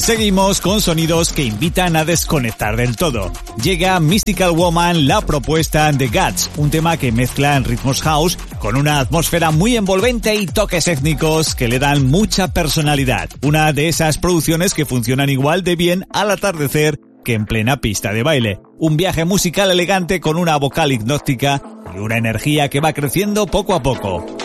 Seguimos con sonidos que invitan a desconectar del todo. Llega Mystical Woman, la propuesta de Guts, un tema que mezcla en ritmos house con una atmósfera muy envolvente y toques étnicos que le dan mucha personalidad. Una de esas producciones que funcionan igual de bien al atardecer que en plena pista de baile. Un viaje musical elegante con una vocal hipnótica y una energía que va creciendo poco a poco.